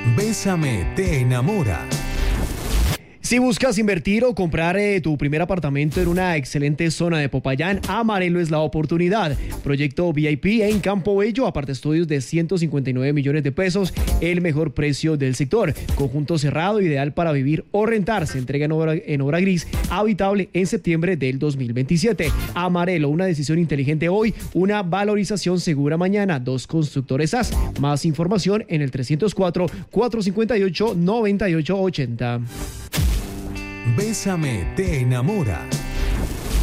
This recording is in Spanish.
Bésame te enamora. Si buscas invertir o comprar tu primer apartamento en una excelente zona de Popayán, Amarelo es la oportunidad. Proyecto VIP en Campo Bello, aparte estudios de 159 millones de pesos, el mejor precio del sector. Conjunto cerrado, ideal para vivir o rentar. Se entrega en obra gris, habitable en septiembre del 2027. Amarelo, una decisión inteligente hoy, una valorización segura mañana. 2 constructores SAS. Más información en el 304-458-9880. Bésame te enamora.